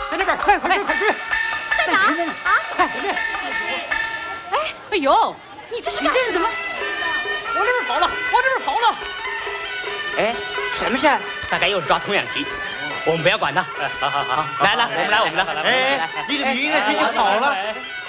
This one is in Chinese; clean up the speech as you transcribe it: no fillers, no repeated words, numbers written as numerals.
在那边，快追！ 在哪儿啊？ 快前面！ 哎呦，你这是怎么？ 往这边跑了，往这边跑了！ 哎，什么事？ 大概又是抓童养媳，我们不要管他。好，来，我们来。 哎，你的名呢？先跑了。